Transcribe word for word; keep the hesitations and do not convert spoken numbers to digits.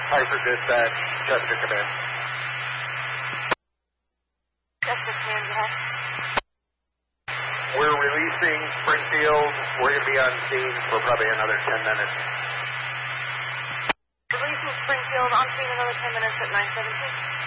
Hartford Dispatch, Chester Command. Chester Command, go ahead. We're releasing Springfield. We're going to be on scene for probably another ten minutes. Releasing Springfield on scene another ten minutes at nine seventeen.